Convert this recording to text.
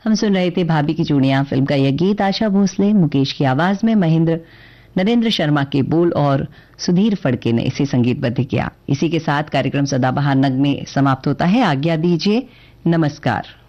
हम सुन रहे थे भाभी की चूड़ियां फिल्म का यह गीत। आशा भोसले, मुकेश की आवाज में नरेंद्र शर्मा के बोल और सुधीर फड़के ने इसे संगीतबद्ध किया। इसी के साथ कार्यक्रम सदाबहार नगमे समाप्त होता है। आज्ञा दीजिए, नमस्कार।